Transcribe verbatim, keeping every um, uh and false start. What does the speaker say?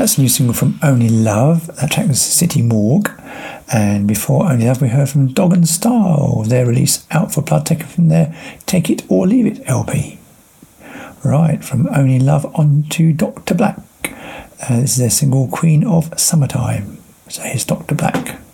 that's a new single from Only Love. That track was City Morgue. And before Only Love, we heard from Dog and Style, their release Out for Blood, taken from their Take It or Leave It L P. Right, from Only Love on to Doctor Black. Uh, this is their single Queen of Summertime. So here's Doctor Black.